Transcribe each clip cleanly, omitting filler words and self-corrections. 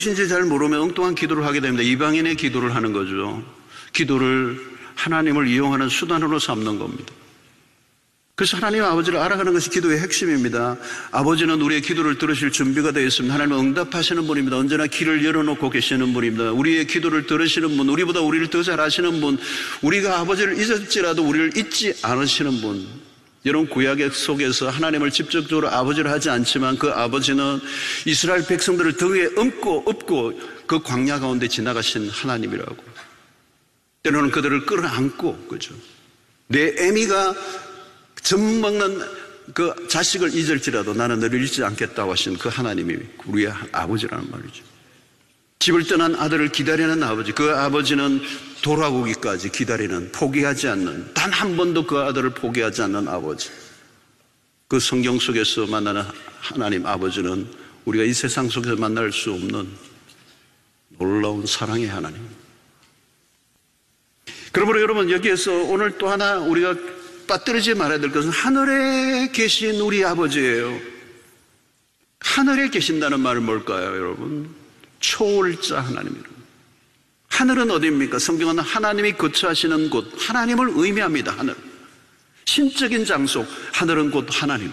무엇인지 잘 모르면 엉뚱한 기도를 하게 됩니다. 이방인의 기도를 하는 거죠. 기도를 하나님을 이용하는 수단으로 삼는 겁니다. 그래서 하나님 아버지를 알아가는 것이 기도의 핵심입니다. 아버지는 우리의 기도를 들으실 준비가 되어 있습니다. 하나님은 응답하시는 분입니다. 언제나 길을 열어놓고 계시는 분입니다. 우리의 기도를 들으시는 분, 우리보다 우리를 더 잘 아시는 분, 우리가 아버지를 잊을지라도 우리를 잊지 않으시는 분. 여러분, 구약의 속에서 하나님을 직접적으로 아버지를 하지 않지만 그 아버지는 이스라엘 백성들을 등에 업고 그 광야 가운데 지나가신 하나님이라고. 때로는 그들을 끌어안고, 그죠? 내 애미가 젖먹는 그 자식을 잊을지라도 나는 너를 잊지 않겠다고 하신 그 하나님이 우리의 아버지라는 말이죠. 집을 떠난 아들을 기다리는 아버지, 그 아버지는 돌아오기까지 기다리는, 포기하지 않는, 단 한 번도 그 아들을 포기하지 않는 아버지. 그 성경 속에서 만나는 하나님 아버지는 우리가 이 세상 속에서 만날 수 없는 놀라운 사랑의 하나님. 그러므로 여러분, 여기에서 오늘 또 하나 우리가 빠뜨리지 말아야 될 것은 하늘에 계신 우리 아버지예요. 하늘에 계신다는 말은 뭘까요, 여러분? 초월자 하나님이라고. 하늘은 어디입니까? 성경은 하나님이 거처하시는 곳, 하나님을 의미합니다. 하늘. 신적인 장소, 하늘은 곧 하나님.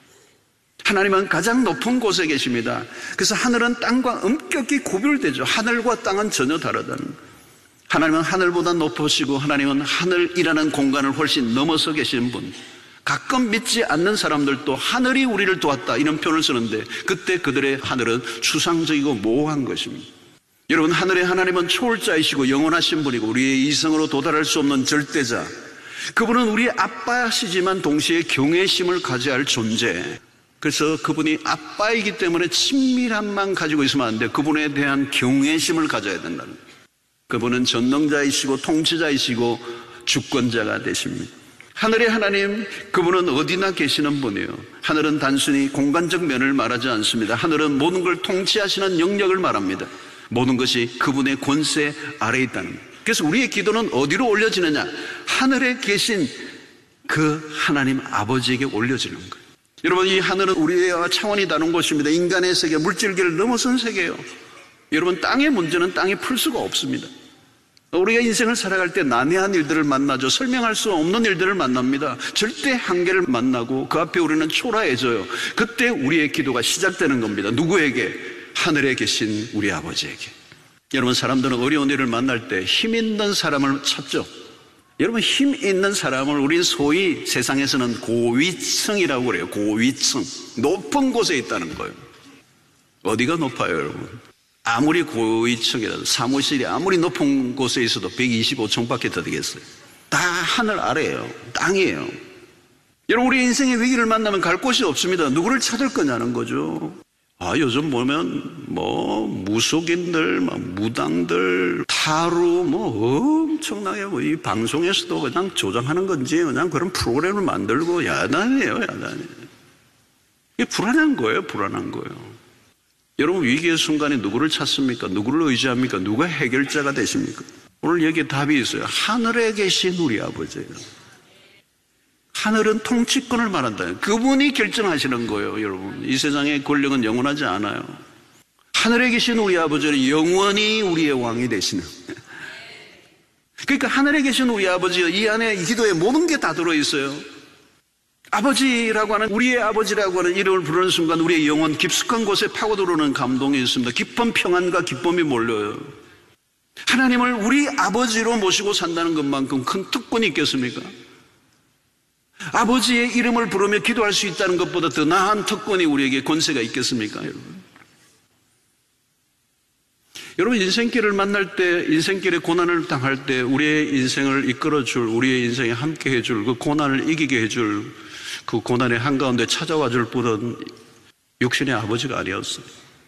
하나님은 가장 높은 곳에 계십니다. 그래서 하늘은 땅과 엄격히 구별되죠. 하늘과 땅은 전혀 다르다는 거예요. 하나님은 하늘보다 높으시고 하나님은 하늘이라는 공간을 훨씬 넘어서 계시는 분. 가끔 믿지 않는 사람들도 하늘이 우리를 도왔다 이런 표현을 쓰는데 그때 그들의 하늘은 추상적이고 모호한 것입니다. 여러분, 하늘의 하나님은 초월자이시고 영원하신 분이고 우리의 이성으로 도달할 수 없는 절대자. 그분은 우리의 아빠시지만 동시에 경외심을 가져야 할 존재. 그래서 그분이 아빠이기 때문에 친밀함만 가지고 있으면 안 돼요. 그분에 대한 경외심을 가져야 된다는 거예요. 그분은 전능자이시고 통치자이시고 주권자가 되십니다. 하늘의 하나님, 그분은 어디나 계시는 분이에요. 하늘은 단순히 공간적 면을 말하지 않습니다. 하늘은 모든 걸 통치하시는 영역을 말합니다. 모든 것이 그분의 권세 아래에 있다는 거예요. 그래서 우리의 기도는 어디로 올려지느냐? 하늘에 계신 그 하나님 아버지에게 올려지는 거예요. 여러분, 이 하늘은 우리와 차원이 다른 곳입니다. 인간의 세계, 물질계를 넘어선 세계예요. 여러분, 땅의 문제는 땅이 풀 수가 없습니다. 우리가 인생을 살아갈 때 난해한 일들을 만나죠. 설명할 수 없는 일들을 만납니다. 절대 한계를 만나고 그 앞에 우리는 초라해져요. 그때 우리의 기도가 시작되는 겁니다. 누구에게? 하늘에 계신 우리 아버지에게. 여러분, 사람들은 어려운 일을 만날 때 힘 있는 사람을 찾죠. 여러분, 힘 있는 사람을 우린 소위 세상에서는 고위층이라고 그래요. 고위층. 높은 곳에 있다는 거예요. 어디가 높아요, 여러분? 아무리 고위층이라도 사무실이 아무리 높은 곳에 있어도 125층밖에 더 되겠어요. 다 하늘 아래예요. 땅이에요. 여러분, 우리 인생의 위기를 만나면 갈 곳이 없습니다. 누구를 찾을 거냐는 거죠. 요즘 보면 무속인들, 무당들, 타로 엄청나게 이 방송에서도 그냥 조장하는 건지 그냥 그런 프로그램을 만들고 야단이에요, 야단. 이게 불안한 거예요, 불안한 거예요. 여러분, 위기의 순간에 누구를 찾습니까? 누구를 의지합니까? 누가 해결자가 되십니까? 오늘 여기에 답이 있어요. 하늘에 계신 우리 아버지예요. 하늘은 통치권을 말한다. 그분이 결정하시는 거예요, 여러분. 이 세상의 권력은 영원하지 않아요. 하늘에 계신 우리 아버지는 영원히 우리의 왕이 되시는. 그러니까 하늘에 계신 우리 아버지, 이 안에 이 기도에 모든 게 다 들어있어요. 아버지라고 하는, 우리의 아버지라고 하는 이름을 부르는 순간 우리의 영혼 깊숙한 곳에 파고들어오는 감동이 있습니다. 깊은 평안과 기쁨이 몰려요. 하나님을 우리 아버지로 모시고 산다는 것만큼 큰 특권이 있겠습니까? 아버지의 이름을 부르며 기도할 수 있다는 것보다 더 나은 특권이 우리에게 권세가 있겠습니까, 여러분? 여러분, 인생길을 만날 때, 인생길의 고난을 당할 때 우리의 인생을 이끌어줄, 우리의 인생에 함께 해줄, 그 고난을 이기게 해줄, 그 고난의 한가운데 찾아와 줄 분은 육신의 아버지가 아니었어요.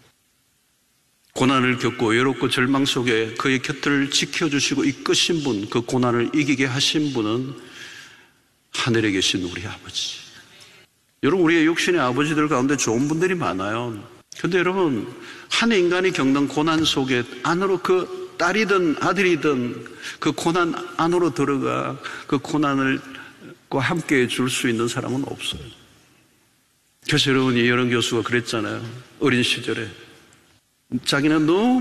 고난을 겪고 외롭고 절망 속에 그의 곁을 지켜주시고 이끄신 분, 그 고난을 이기게 하신 분은 하늘에 계신 우리 아버지. 여러분, 우리의 육신의 아버지들 가운데 좋은 분들이 많아요. 근데 여러분, 한 인간이 겪는 고난 속에 안으로 그 딸이든 아들이든 그 고난 안으로 들어가 그 고난을 함께 줄 수 있는 사람은 없어요. 그래서 여러분, 이현영 교수가 그랬잖아요. 어린 시절에 자기는 너무